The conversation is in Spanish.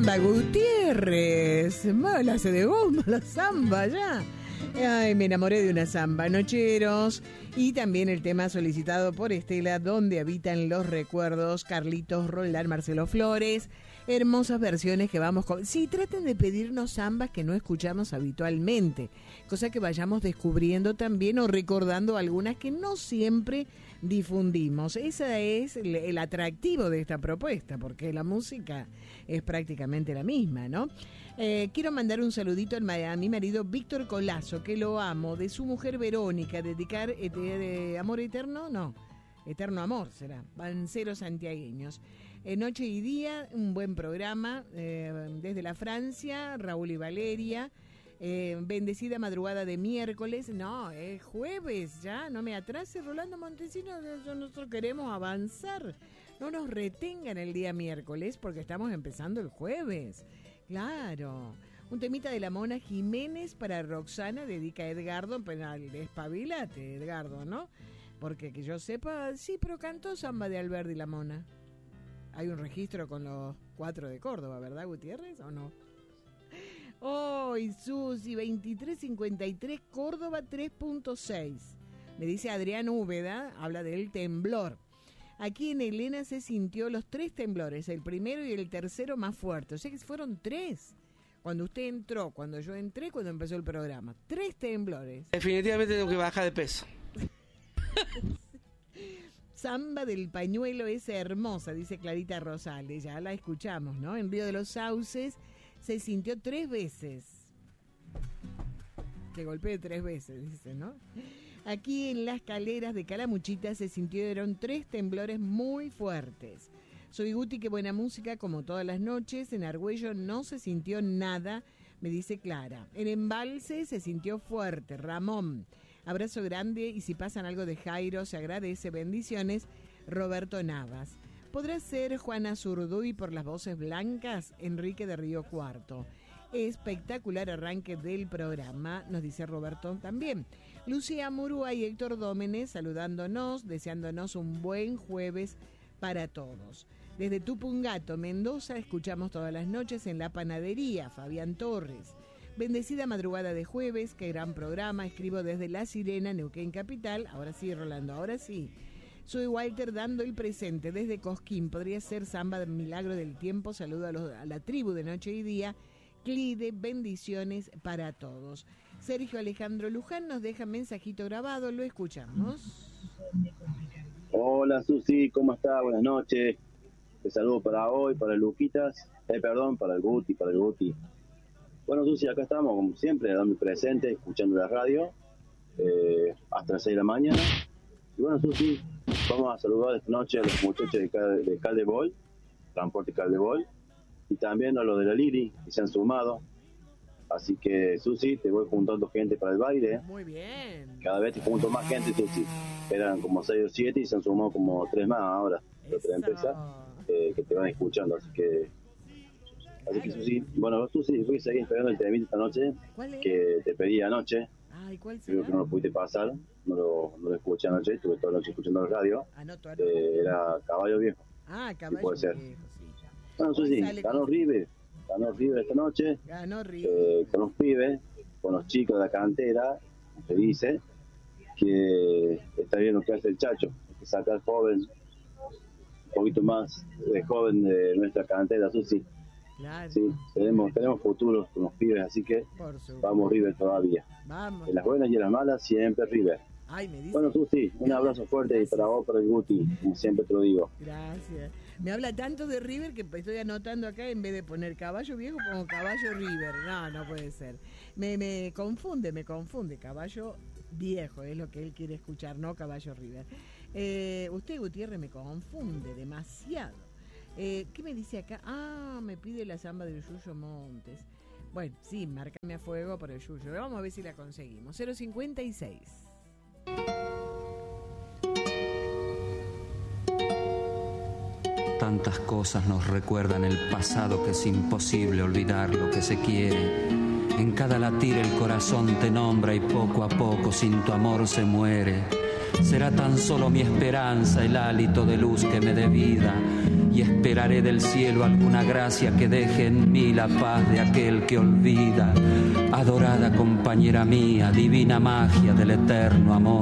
Samba Gutiérrez. La hace de goma, la samba ya. Ay, me enamoré de una samba, Nocheros. Y también el tema solicitado por Estela, Donde habitan los recuerdos, Carlitos Roldán, Marcelo Flores. Hermosas versiones que vamos con... Sí, traten de pedirnos zambas que no escuchamos habitualmente, cosa que vayamos descubriendo también o recordando algunas que no siempre difundimos. Ese es el atractivo de esta propuesta, porque la música es prácticamente la misma, ¿no? Quiero mandar un saludito a mi marido Víctor Colazo, que lo amo, de su mujer Verónica, dedicar de amor eterno, no, eterno amor será, Banceros santiagueños. Noche y día, un buen programa, desde la Francia, Raúl y Valeria. Bendecida madrugada de miércoles, no, es jueves ya, no me atrase Rolando Montesino, nosotros queremos avanzar, no nos retengan el día miércoles porque estamos empezando el jueves, claro. Un temita de la Mona Jiménez para Roxana, dedica a Edgardo, penal, despabilate Edgardo, ¿no? Porque que yo sepa, sí, pero cantó samba de Alberdi la Mona. Hay un registro con los 4 de Córdoba, ¿verdad, Gutiérrez, o no? Oh, y Susi, 2353, Córdoba 3.6. Me dice Adrián Úbeda, habla del temblor. Aquí en Elena se sintió los 3 temblores, el primero y el tercero más fuerte. O sea que fueron 3. Cuando usted entró, cuando yo entré, cuando empezó el programa. 3 temblores. Definitivamente tengo que bajar de peso. Samba del pañuelo es hermosa, dice Clarita Rosales. Ya la escuchamos, ¿no? En Río de los Sauces se sintió 3 veces. Que golpeé 3 veces, dice, ¿no? Aquí en las Caleras de Calamuchita se sintieron 3 temblores muy fuertes. Soy Guti, qué buena música, como todas las noches. En Argüello no se sintió nada, me dice Clara. En Embalse se sintió fuerte, Ramón. Abrazo grande y si pasan algo de Jairo, se agradece. Bendiciones, Roberto Navas. ¿Podrá ser Juana Zurduy por las voces blancas? Enrique de Río Cuarto. Espectacular arranque del programa, nos dice Roberto también. Lucía Murúa y Héctor Dómenes saludándonos, deseándonos un buen jueves para todos. Desde Tupungato, Mendoza, escuchamos todas las noches en La Panadería, Fabián Torres. Bendecida madrugada de jueves, qué gran programa, escribo desde La Sirena, Neuquén Capital. Ahora sí, Rolando, ahora sí. Soy Walter dando el presente desde Cosquín, podría ser Samba del Milagro del Tiempo, saludo a la tribu de Noche y Día. Clide, bendiciones para todos. Sergio Alejandro Luján nos deja mensajito grabado, lo escuchamos. Hola Susi, ¿cómo está? Buenas noches. Te saludo para hoy, para el Luquitas, para el Guti. Bueno Susi, acá estamos como siempre, dando el presente, escuchando la radio, hasta las 6 de la mañana. Y bueno Susi, vamos a saludar esta noche a los muchachos de Caldebol, Transporte Caldebol, y también a los de la Lili, que se han sumado. Así que, Susi, te voy juntando gente para el baile. Muy bien. Cada vez te junto más gente, Susi. Eran como 6 o 7 y se han sumado como 3 más ahora. De 3 empresas que te van escuchando. Así que, Susi, bueno, Susi, voy a seguir esperando el temita esta noche. ¿Cuál es? Que te pedí anoche. Ay, ¿cuál será? Creo que no lo pudiste pasar. No lo escuché anoche. Estuve toda la noche escuchando la radio. Anoto. Era Caballo Viejo. Ah, Caballo puede ser. Viejo, sí. Bueno, Susi, ganó River esta noche. Ganó River. Con los pibes, con los chicos de la cantera, se dice que está bien lo que hace el Chacho, hay que sacar joven, un poquito más de joven de nuestra cantera, Susi. Claro. Sí, tenemos futuros con los pibes, así que vamos River todavía. Vamos. En las buenas y en las malas, siempre River. Ay, me dice. Bueno, Susi, un abrazo fuerte y para vos, para el Guti, como siempre te lo digo. Gracias. Me habla tanto de River que estoy anotando acá, en vez de poner Caballo Viejo, pongo Caballo River. No puede ser. Me confunde. Caballo Viejo es lo que él quiere escuchar, no Caballo River. Usted, Gutiérrez, me confunde demasiado. ¿Qué me dice acá? Me pide la samba del Yuyo Montes. Bueno, sí, márcame a fuego por el Yuyo. Vamos a ver si la conseguimos. 056. Tantas cosas nos recuerdan el pasado que es imposible olvidar lo que se quiere. En cada latir el corazón te nombra y poco a poco sin tu amor se muere. Será tan solo mi esperanza el hálito de luz que me dé vida y y esperaré del cielo alguna gracia que deje en mí la paz de aquel que olvida. Adorada compañera mía, divina magia del eterno amor.